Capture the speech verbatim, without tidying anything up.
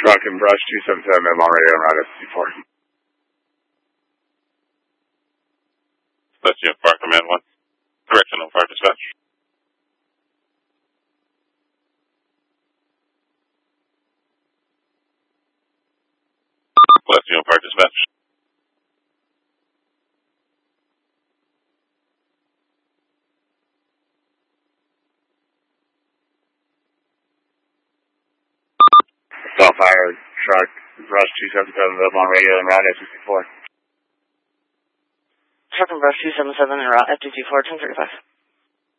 Truck and brush two seven seven M on radio and route S two four. That's you, Fire Command one. Correction on Fire Dispatch. That's you, Fire Dispatch. Cell fire truck brush two seven seven up on radio and route S two four. Truck and brush two seven seven and route F two four ten thirty-five.